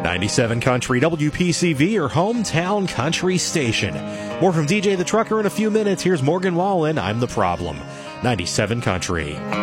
97 Country WPCV, your hometown country station. More from DJ the Trucker in a few minutes. Here's Morgan Wallen, I'm the Problem. 97 Country.